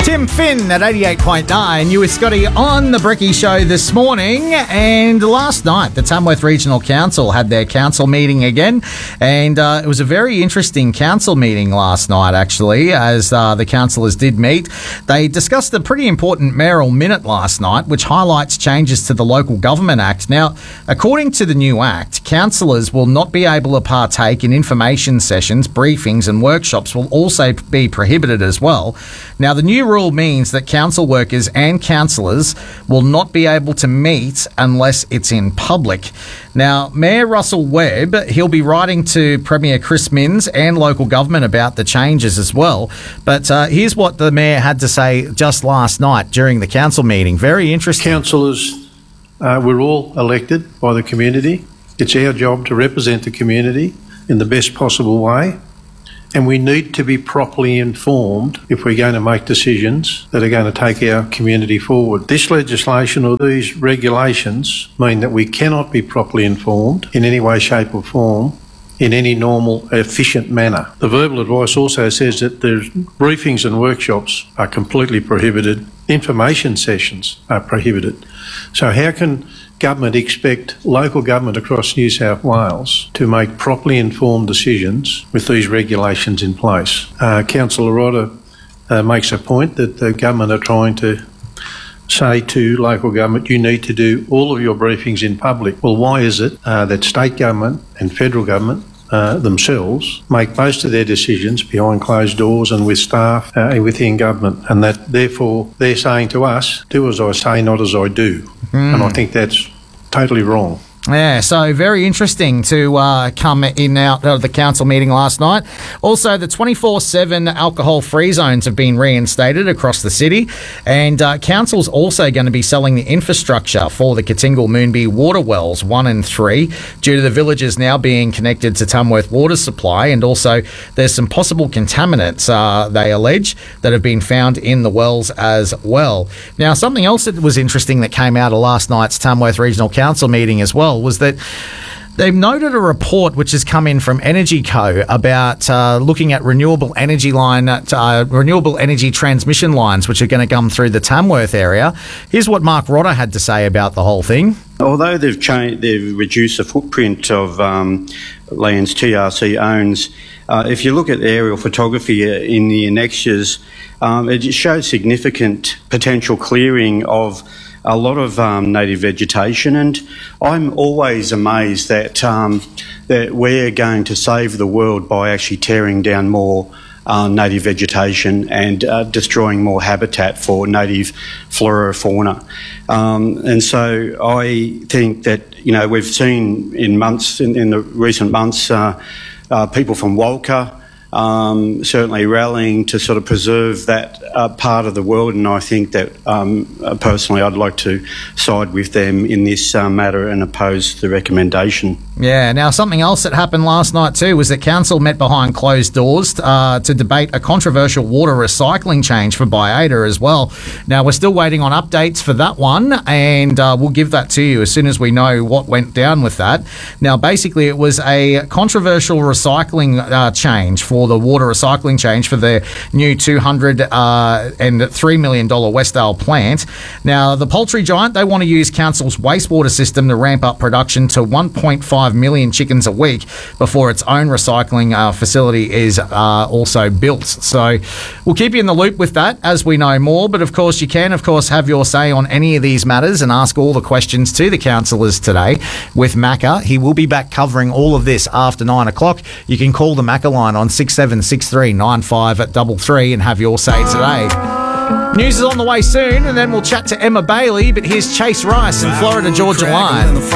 Tim Finn at 88.9. You with Scotty on the Bricky Show this morning. And last night, the Tamworth Regional Council had their council meeting again. And it was a very interesting council meeting last night, actually, as the councillors did meet. They discussed a pretty important mayoral minute last night, which highlights changes to the Local Government Act. Now, according to the new Act, councillors will not be able to partake in information sessions, briefings and workshops will also be prohibited as well. Now, the new rule means that council workers and councillors will not be able to meet unless it's in public. Now, Mayor Russell Webb, he'll be writing to Premier Chris Minns and local government about the changes as well. But here's what the Mayor had to say just last night during the council meeting. Very interesting. Councillors, we're all elected by the community. It's our job to represent the community in the best possible way. And we need to be properly informed if we're going to make decisions that are going to take our community forward. This legislation or these regulations mean that we cannot be properly informed in any way, shape or form in any normal, efficient manner. The verbal advice also says that the briefings and workshops are completely prohibited. Information sessions are prohibited. So how can government expect local government across New South Wales to make properly informed decisions with these regulations in place? Councillor Rodder makes a point that the government are trying to say to local government, you need to do all of your briefings in public. Well, why is it that state government and federal government themselves make most of their decisions behind closed doors and with staff within government, and that therefore they're saying to us, do as I say, not as I do. And I think that's totally wrong. Yeah, so very interesting to come in out of the council meeting last night. Also, the 24/7 alcohol-free zones have been reinstated across the city, and council's also going to be selling the infrastructure for the Katingal Moonbee water wells 1 and 3 due to the villages now being connected to Tamworth water supply, and also there's some possible contaminants, they allege, that have been found in the wells as well. Now, something else that was interesting that came out of last night's Tamworth Regional Council meeting as well was that they've noted a report which has come in from Energy Co about looking at renewable energy transmission lines which are going to come through the Tamworth area. Here's what Mark Rodder had to say about the whole thing. Although they've reduced the footprint of lands TRC owns, if you look at aerial photography in the annexures, it shows significant potential clearing of a lot of native vegetation, and I'm always amazed that that we're going to save the world by actually tearing down more native vegetation and destroying more habitat for native flora fauna. And so I think that, you know, we've seen in the recent months people from Walker certainly rallying to sort of preserve that part of the world, and I think that personally I'd like to side with them in this matter and oppose the recommendation. Yeah, now something else that happened last night too was that council met behind closed doors to debate a controversial water recycling change for Biata as well. Now, we're still waiting on updates for that one, and we'll give that to you as soon as we know what went down with that. Now, basically it was a controversial recycling change for the water recycling change for the new $203 million Westdale plant. Now, the poultry giant, they want to use council's wastewater system to ramp up production to 1.5 million chickens a week before its own recycling facility is also built. So we'll keep you in the loop with that as we know more. But of course, you can, have your say on any of these matters and ask all the questions to the councillors today with Macca. He will be back covering all of this after 9 o'clock. You can call the Macca line on 6763 9533 and have your say today. News is on the way soon, and then we'll chat to Emma Bailey, but here's Chase Rice and Florida Georgia Line.